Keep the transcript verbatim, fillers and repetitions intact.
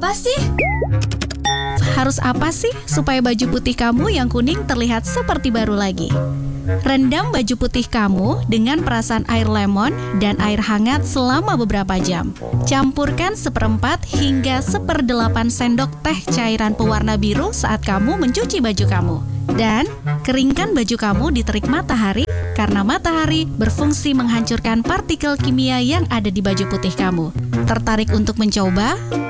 apa sih? Harus apa sih supaya baju putih kamu yang kuning terlihat seperti baru lagi? Rendam baju putih kamu dengan perasan air lemon dan air hangat selama beberapa jam. Campurkan seperempat hingga seperdelapan sendok teh cairan pewarna biru saat kamu mencuci baju kamu. Dan keringkan baju kamu di terik matahari karena matahari berfungsi menghancurkan partikel kimia yang ada di baju putih kamu. Tertarik untuk mencoba?